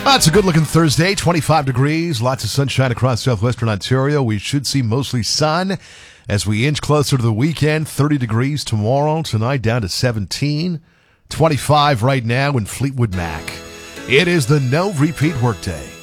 It's a good-looking Thursday, 25 degrees, lots of sunshine across southwestern Ontario. We should see mostly sun as we inch closer to the weekend. 30 degrees tomorrow, tonight down to 17. 25 right now in Fleetwood Mac. It is the no repeat workday.